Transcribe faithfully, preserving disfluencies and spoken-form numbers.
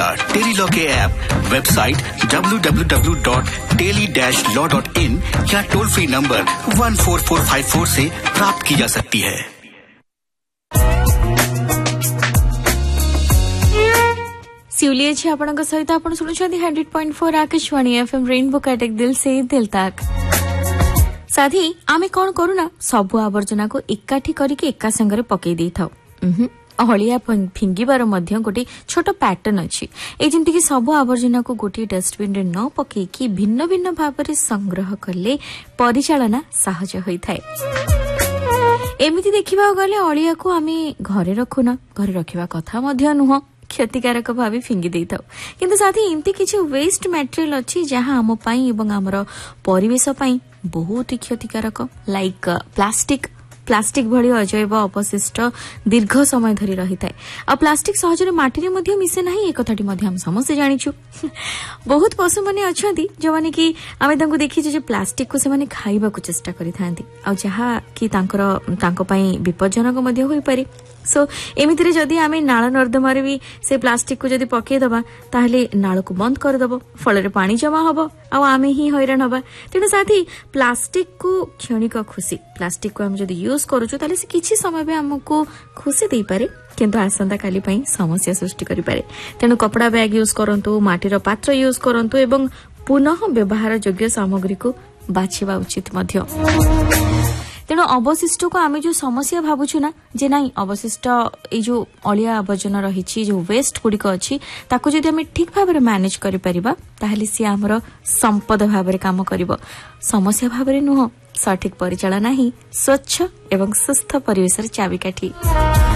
सकता tele law के app, website W W W dot tele dash law dot in या toll free number one four four five four से प्राप्त की जा सकती है। सिउली अच्छी आपनक सहित आपण सुनुछथि hundred point four Akashvani FM rainbow काटेक दिल से दिल तक। साथी आमे कौन करूना सबु आवर्जना को एकाठी करिके एका संगरे पकई देई थाउ। अहलिया फिंगिबार मध्य गोटे छोट पैटर्न अछि। ए जेंति कि सबु आवर्जना को गोटे डस्टबिन रे न पकई कि भिन्न भिन्न भाबरे संग्रह करले परिचालना सहज होई थाए। एमिति देखिबा गले अलिया को आमे घरे रखुना, घरे रखिबा कथा मध्य नुह, क्षतिकारक भावे फिंगी देई थाउ। किंतु साथी एमती किछि वेस्ट मटेरियल अछि जहां हम पई एवं हमर परिवेश पई बहुत ही क्षतिकारक, लाइक प्लास्टिक प्लास्टिक भली अजैव अपशिष्ट दीर्घ समय धरी रही थाए। आ प्लास्टिक सहजरे माटी रे मध्य मिसे नाही, ए कथाटी मध्य हम समस्त जानिछु। बहुत पशु माने अछंती जो माने कि आमे तांको देखि जे प्लास्टिक को से माने खाइबा को चेष्टा करि थांती, आ जहा कि तांकर तांको पई विपज्जनक मध्य होई पारे। सो एमिति रे जदी आमे नाळ नर्दमा रे भी से प्लास्टिक को जदी पके दबा ताहले नाळ को बंद कर दबो, फल रे पानी जमा हबो आ आमे ही हैरान हबा। तेणु साथी प्लास्टिक को क्षणिक खुशी, प्लास्टिक को हम जदी यूज करूछु ताले से किछि समय बे हमको खुशी देई पारे, किंतु आसंता काली पई समस्या सृष्टि करि पारे। तेणु कपड़ा बैग यूज करंतु, माटीर पात्र यूज करंतु एवं पुनः व्यवहार योग्य सामग्री को बाछिबा उचित मध्य। तेणु अवशिष्ट को आमे जो समस्या भाबुछु ना जे नाही अवशिष्ट ए जो अलिया आवर्जना रहिछि, जो वेस्ट गुडिक अछि, ताको जदि आमे ठीक भाबरे मैनेज करि परिबा ताहले सी हमर संपद भाबरे काम करिवो, समस्या भाबरे नुह। सठिक परिचालना ही स्वच्छ एवं सुस्थ परिवेशर चाबिकाठी।